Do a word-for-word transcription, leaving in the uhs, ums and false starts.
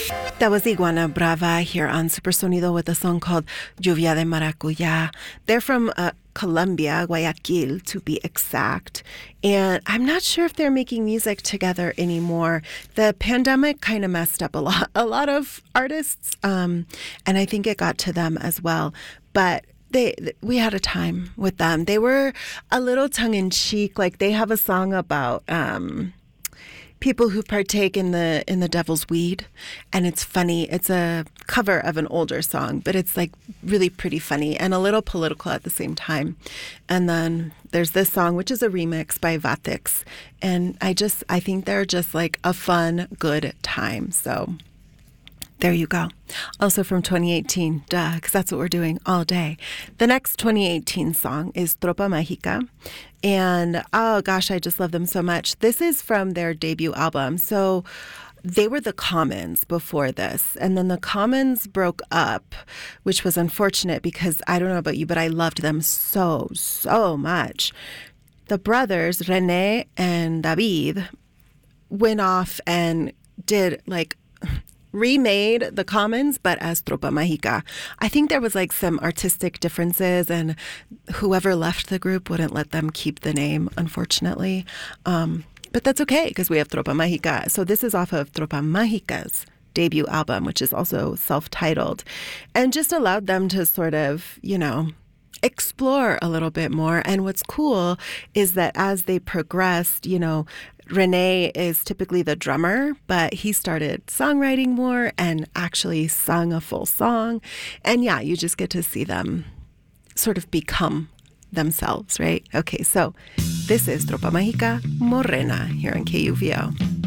That was Iguana Brava here on Supersonido with a song called Lluvia de Maracuyá. They're from uh, Colombia, Guayaquil to be exact. And I'm not sure if they're making music together anymore. The pandemic kind of messed up a lot, a lot of artists, um, and I think it got to them as well. But they, we had a time with them. They were a little tongue-in-cheek. Like they have a song about Um, people who partake in the in the devil's weed, and it's funny. It's a cover of an older song, but it's like really pretty funny and a little political at the same time. And then there's this song, which is a remix by Vatix, and I just I think they're just like a fun, good time. So there you go. Also from twenty eighteen, duh, because that's what we're doing all day. The next twenty eighteen song is Tropa Mágica. And oh gosh, I just love them so much. This is from their debut album. So they were the Commons before this. And then the Commons broke up, which was unfortunate because I don't know about you, but I loved them so, so much. The brothers, René and David, went off and did like remade the Commons, but as Tropa Mágica. I think there was like some artistic differences, and whoever left the group wouldn't let them keep the name, unfortunately. Um, but that's okay because we have Tropa Mágica. So this is off of Tropa Mágica's debut album, which is also self-titled, and just allowed them to sort of, you know, explore a little bit more. And what's cool is that as they progressed, you know, René is typically the drummer, but he started songwriting more and actually sung a full song. And yeah, you just get to see them sort of become themselves, right? Okay, so this is Tropa Mágica Morena here on K U V O.